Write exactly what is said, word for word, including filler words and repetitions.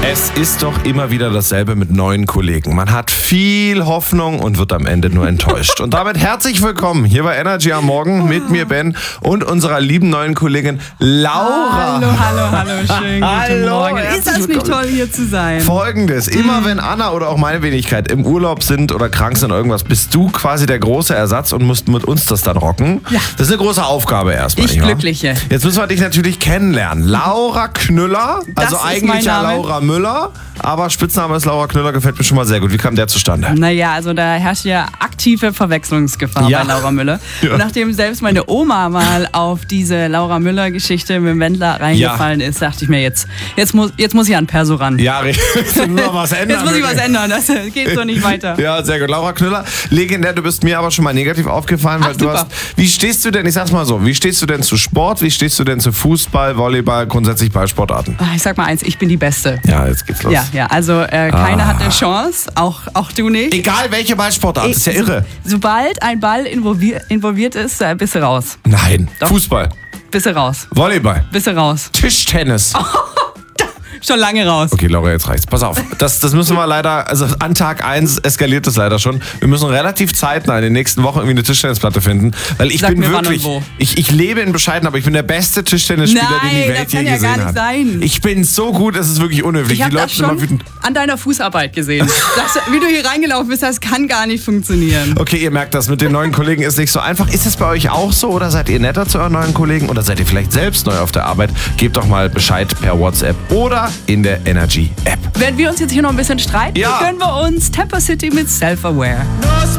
Es ist doch immer wieder dasselbe mit neuen Kollegen. Man hat viel Hoffnung und wird am Ende nur enttäuscht. Und damit herzlich willkommen hier bei Energy am Morgen mit mir, Ben, und unserer lieben neuen Kollegin Laura. Hallo, hallo, hallo, schön, Hallo, guten Morgen. herzlich Ist das nicht willkommen. toll, hier zu sein? Folgendes, immer wenn Anna oder auch meine Wenigkeit im Urlaub sind oder krank sind oder irgendwas, bist du quasi der große Ersatz und musst mit uns das dann rocken. Ja. Das ist eine große Aufgabe erstmal. Ich nicht wahr? Glückliche. Jetzt müssen wir dich natürlich kennenlernen. Laura Knüller, Das also ist eigentlich mein ja Name. Laura Müller, aber Spitzname ist Laura Knüller, gefällt mir schon mal sehr gut. Wie kam der zustande? Naja, also da herrscht ja aktive Verwechslungsgefahr Ja. bei Laura Müller. Ja. Und nachdem selbst meine Oma mal auf diese Laura Müller-Geschichte mit dem Wendler reingefallen ist, dachte ich mir, jetzt, jetzt, muss, jetzt muss ich an Perso ran. Ja, jetzt müssen wir was ändern. Jetzt muss ich was wirklich. ändern, das geht so nicht weiter. Ja, sehr gut. Laura Knüller, legendär, du bist mir aber schon mal negativ aufgefallen, weil Ach, du super. hast. Wie stehst du denn, ich sag's mal so, wie stehst du denn zu Sport, wie stehst du denn zu Fußball, Volleyball, grundsätzlich Ballsportarten? Ah, Ich sag mal eins, ich bin die Beste. Ja, jetzt geht's los. Ja, ja, also äh, keiner Ah. hat eine Chance, auch, auch du nicht. Egal welche Ballsportart, das ist ja So- irre. Sobald ein Ball involviert, involviert ist, äh, bist du raus. Nein. Doch. Fußball, Bist du raus. Volleyball, Bist du raus. Tischtennis. Schon lange raus. Okay, Laura, jetzt reicht's. Pass auf. Das, das müssen wir leider, also an Tag eins eskaliert es leider schon. Wir müssen relativ zeitnah in den nächsten Wochen irgendwie eine Tischtennisplatte finden. Weil ich Sag bin mir, wann wirklich, und wo. ich, ich lebe in Bescheiden, aber ich bin der beste Tischtennisspieler, Nein, den die das Welt kann je ja gesehen gar nicht hat. sein. Ich bin so gut, es ist wirklich unhöflich. Ich habe die das Leute sind immer schon wütend. an deiner Fußarbeit gesehen. Das, wie du hier reingelaufen bist, das kann gar nicht funktionieren. Okay, ihr merkt das, mit den neuen Kollegen ist nicht so einfach. Ist es bei euch auch so oder seid ihr netter zu euren neuen Kollegen oder seid ihr vielleicht selbst neu auf der Arbeit? Gebt doch mal Bescheid per WhatsApp oder in der Energy App. Wenn wir uns jetzt hier noch ein bisschen streiten, Ja. gönnen wir uns Temper City mit Self-Aware. No